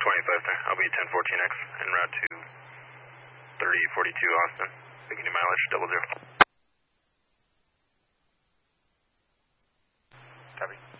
sir. I'll be 1014X en route to 3042 Austin. Beginning mileage 00. Copy.